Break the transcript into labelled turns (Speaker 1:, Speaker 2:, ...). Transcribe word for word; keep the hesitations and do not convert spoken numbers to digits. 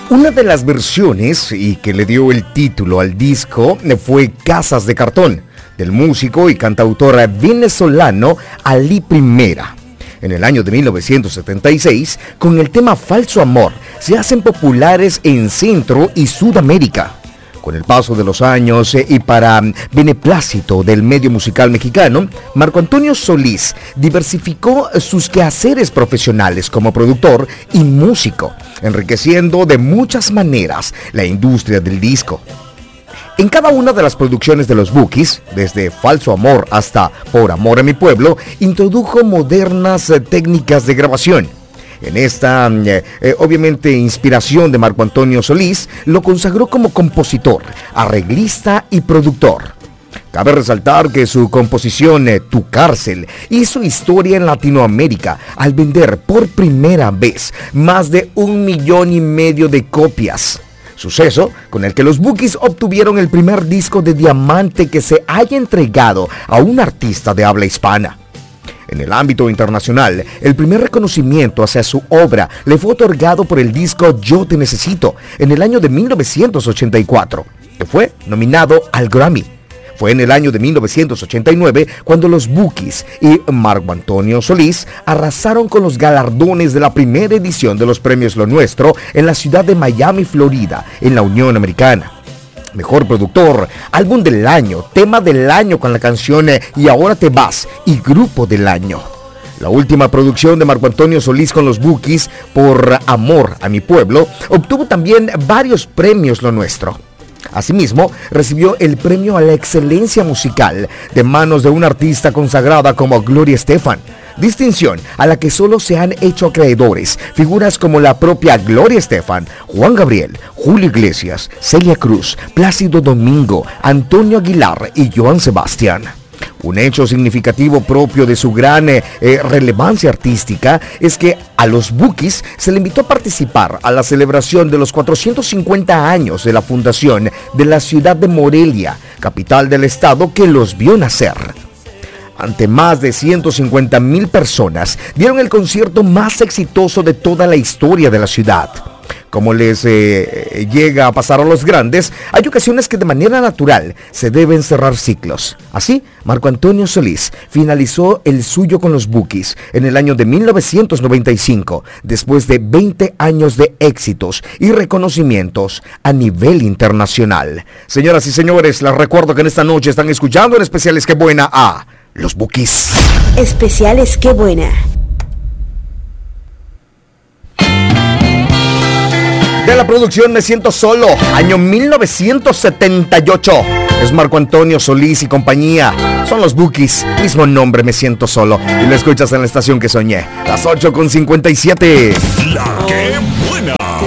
Speaker 1: Una de las versiones, y que le dio el título al disco, fue Casas de Cartón, del músico y cantautor venezolano Ali Primera. En el año de mil novecientos setenta y seis, con el tema Falso Amor, se hacen populares en Centro y Sudamérica. Con el paso de los años eh, y para beneplácito del medio musical mexicano, Marco Antonio Solís diversificó sus quehaceres profesionales como productor y músico, enriqueciendo de muchas maneras la industria del disco. En cada una de las producciones de los Bukis, desde Falso Amor hasta Por Amor a mi Pueblo, introdujo modernas eh, técnicas de grabación. En esta, eh, eh, obviamente, inspiración de Marco Antonio Solís, lo consagró como compositor, arreglista y productor. Cabe resaltar que su composición, eh, Tu Cárcel, hizo historia en Latinoamérica al vender por primera vez más de un millón y medio de copias. Suceso con el que los Bukis obtuvieron el primer disco de diamante que se haya entregado a un artista de habla hispana. En el ámbito internacional, el primer reconocimiento hacia su obra le fue otorgado por el disco Yo Te Necesito en el año de mil novecientos ochenta y cuatro, que fue nominado al Grammy. Fue en el año de mil novecientos ochenta y nueve cuando los Bukis y Marco Antonio Solís arrasaron con los galardones de la primera edición de los premios Lo Nuestro en la ciudad de Miami, Florida, en la Unión Americana. Mejor productor, álbum del año, tema del año con la canción Y Ahora Te Vas y grupo del año. La última producción de Marco Antonio Solís con los Bukis, Por Amor a mi Pueblo, obtuvo también varios premios Lo Nuestro. Asimismo, recibió el premio a la excelencia musical de manos de una artista consagrada como Gloria Estefan, distinción a la que solo se han hecho acreedores figuras como la propia Gloria Estefan, Juan Gabriel, Julio Iglesias, Celia Cruz, Plácido Domingo, Antonio Aguilar y Joan Sebastián. Un hecho significativo propio de su gran eh, eh, relevancia artística es que a los Bukis se le invitó a participar a la celebración de los cuatrocientos cincuenta años de la fundación de la ciudad de Morelia, capital del estado que los vio nacer. Ante más de ciento cincuenta mil personas, dieron el concierto más exitoso de toda la historia de la ciudad. Como les eh, llega a pasar a los grandes, hay ocasiones que de manera natural se deben cerrar ciclos. Así, Marco Antonio Solís finalizó el suyo con los Bukis en el año de mil novecientos noventa y cinco, después de veinte años de éxitos y reconocimientos a nivel internacional. Señoras y señores, les recuerdo que en esta noche están escuchando en Especiales Qué Buena a los Bukis.
Speaker 2: Especiales Qué Buena.
Speaker 1: De la producción Me Siento Solo, año mil novecientos setenta y ocho. Es Marco Antonio Solís y compañía. Son los Bukis, mismo nombre, Me Siento Solo. Y lo escuchas en la estación que soñé, las ocho con cincuenta y siete.
Speaker 3: La Qué Buena.